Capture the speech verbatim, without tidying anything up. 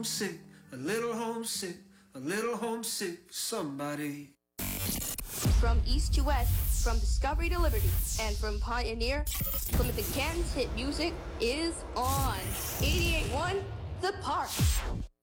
homesick, a little homesick, a little homesick for somebody. From east to west, from Discovery to Liberty, and from Pioneer, Plymouth Again's hit music is on. eighty-eight point one The Park.